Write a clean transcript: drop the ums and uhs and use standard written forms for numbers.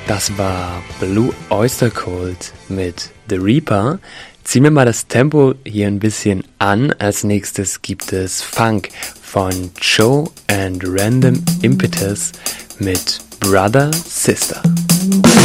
Das war Blue Oyster Cult mit The Reaper. Ziehen wir mal das Tempo hier ein bisschen an. Als nächstes gibt es Funk von Joe and Random Impetus mit Brother Sister.